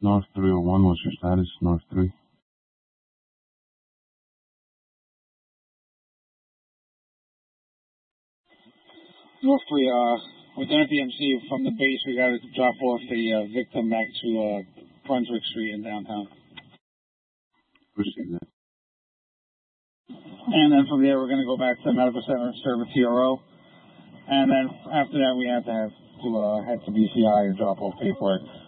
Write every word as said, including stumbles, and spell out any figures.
North three oh one, what's your status? North three. North three, uh, with N P M C from the base, we got to drop off the uh, victim back to uh, Brunswick Street in downtown. Appreciate that. And then from there, we're going to go back to the medical center and serve a T R O. And then after that, we have to have to uh, head to B C I and drop off paperwork.